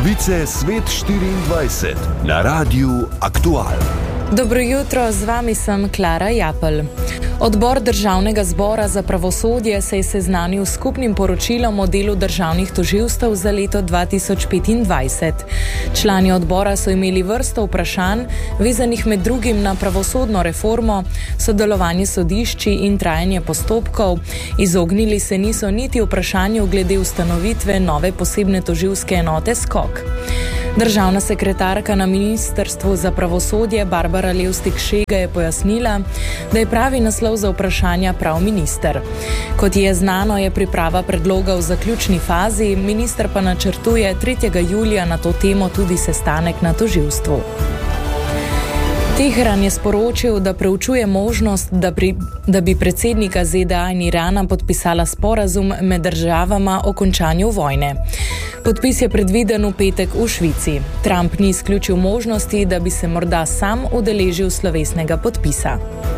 Novice Svet 24 na Radiu Aktual. Dobro jutro, z vami sem Klara Japelj. Odbor Državnega zbora za pravosodje se je seznanil s skupnim poročilom o delu državnih tožilstev za leto 2025. Člani odbora so imeli vrsto vprašanj, vezanih med drugim na pravosodno reformo, sodelovanje sodišči in trajanje postopkov. Izognili se niso niti vprašanju glede ustanovitve nove posebne tožilske enote SKOK. Državna sekretarka na Ministrstvu za pravosodje Barbara Levstik-Šega je pojasnila, da je pravi naslov za vprašanja prav minister. Kot je znano, je priprava predloga v zaključni fazi, minister pa načrtuje 3. julija na to temo tudi sestanek na tožilstvu. Teheran je sporočil, da preučuje možnost, da bi predsednika ZDA in Irana podpisala sporazum med državama o končanju vojne. Podpis je predviden v petek v Švici. Trump ni izključil možnosti, da bi se morda sam udeležil slovesnega podpisa.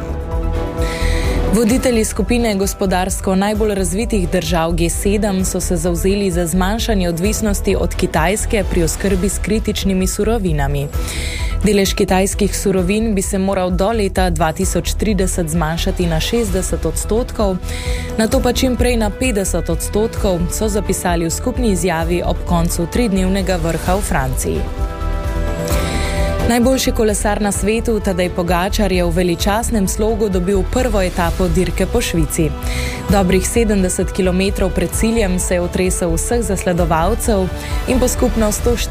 Voditelji skupine gospodarsko najbolj razvitih držav G7 so se zavzeli za zmanjšanje odvisnosti od Kitajske pri oskrbi s kritičnimi surovinami. Delež kitajskih surovin bi se moral do leta 2030 zmanjšati na 60%, nato pa čim prej na 50%, so zapisali v skupni izjavi ob koncu 3-dnevnega vrha v Franciji. Najboljši kolesar na svetu, Tadej Pogačar, je v veličastnem slogu dobil prvo etapo dirke po Švici. Dobrih 70 km pred ciljem se je otresel vseh zasledovalcev in po skupno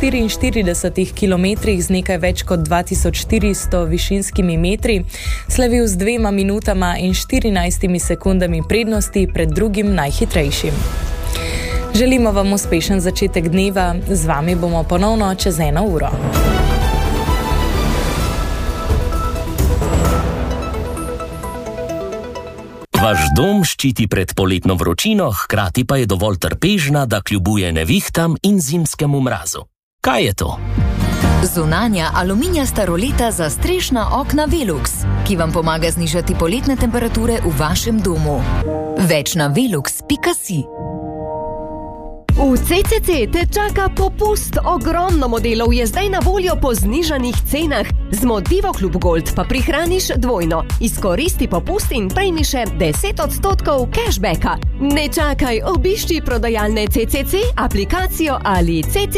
144 km z nekaj več kot 2400 višinskimi metri slavil z 2 minutama in 14 sekundami prednosti pred drugim najhitrejšim. Želimo vam uspešen začetek dneva, z vami bomo ponovno čez 1 uro. Vaš dom ščiti pred poletno vročino, hkrati pa je dovolj trpežna, da kljubuje nevihtam in zimskemu mrazu. Kaj je to? Zunanja aluminijasta roleta za strešna okna Velux, ki vam pomaga znižati poletne temperature v vašem domu. Več na velux.si. V CCC te čaka popust. Ogromno modelov je zdaj na voljo po znižanih cenah. Z Modivo Klub Gold pa prihraniš dvojno. Izkoristi popust in prejmi še 10% cashbacka. Ne čakaj, obišči prodajalne CCC, aplikacijo ali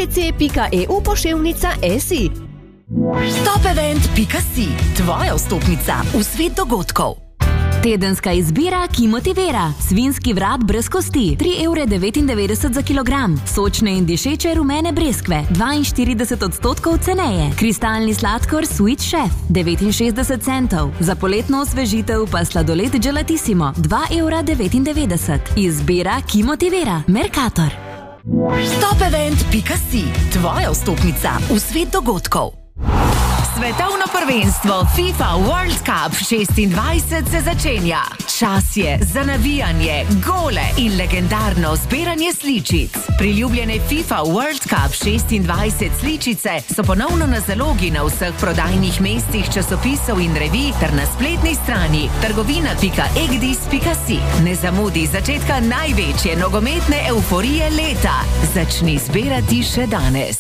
ccc.eu/si. Topevent.si, tvoja vstopnica v svet dogodkov. Tedenska izbira, ki motivira. Svinski vrat brez kosti, 3,99 € za kilogram. Sočne in dišeče rumene breskve, 42% ceneje. Kristalni sladkor Sweet Chef, 69 centov. Za poletno osvežitev pa sladoled Gelatissimo, 2,99 €. Izbira, ki motivira. Mercator. Topevent.si, tvoja vstopnica v svet dogodkov. Svetovno prvenstvo FIFA World Cup 26 se začenja. Čas je za navijanje, gole in legendarno zbiranje sličic. Priljubljene FIFA World Cup 26 sličice so ponovno na zalogi na vseh prodajnih mestih časopisov in revij ter na spletni strani trgovina.egdis.si. Ne zamudi začetka največje nogometne evforije leta. Začni zbirati še danes.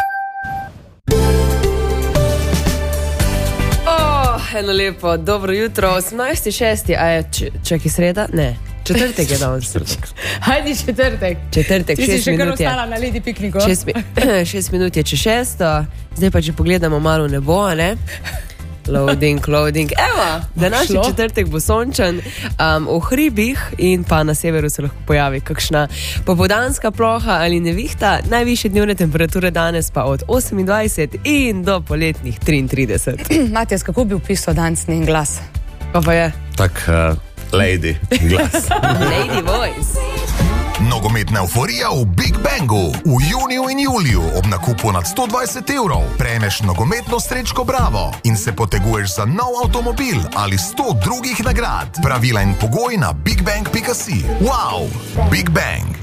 Eno lepo, dobro jutro, 18.6. A je čak je sreda? Ne, četrtek je danes. Hajdi četrtek. Četrtek, 6 minut je. Ti si še kar ostala na Lady Pikniku. 6 minut je čez 6. Zdaj pa če pogledamo malo nebo, ne? Loading. Evo, današnji četrtek bo sončen, v hribih in pa na severu se lahko pojavi kakšna popoldanska ploha ali nevihta. Najvišje dnevne temperature danes pa od 28 in do poletnih 33. Matjas, kako bi opisal danes njen glas? Pa je? Tak, lady glas. Lady voice. Nogometna euforija v Big Bangu. V juniju in juliju ob nakupu nad 120 €. Prejmeš nogometno srečko Bravo in se poteguješ za nov avtomobil ali 100 drugih nagrad. Pravila in pogoji na bigbang.si. Wow! Big Bang.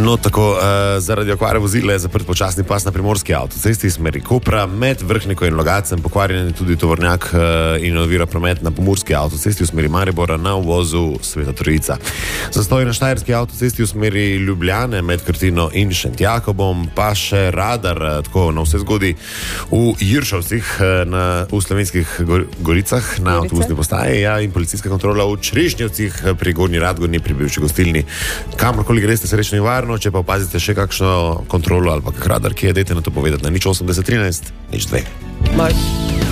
No, tako, zaradi okvare vozila je zaprt počasni pas na primorski avtocesti smeri Kopra, med Vrhniko in Logacem pokvarjen je tudi tovornjak in ovira promet na pomurski avtocesti v smeri Maribora na uvozu Sveta Trojica. Zastoj na štajerski avtocesti v smeri Ljubljane med Krtino in Šentjakobom, pa še radar, tako na vse zgodi v Jiršovcih, v Slovenskih Goricah na avtobusni postaji, in policijska kontrola v Črešnjevcih pri Gornji Radgoni pri bivši gostilni. Kamorkoli greste srečno in varno, če pa opazite še kakšno kontrolo ali pa kak radar, ki je, dajte na to povedati na 0813 02.